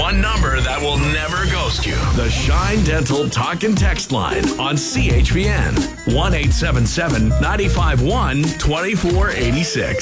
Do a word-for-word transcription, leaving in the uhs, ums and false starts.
one number that will never ghost you. The Shine Dental Talk and Text line on C H P N. one eight seven seven, nine five one, two four eight six.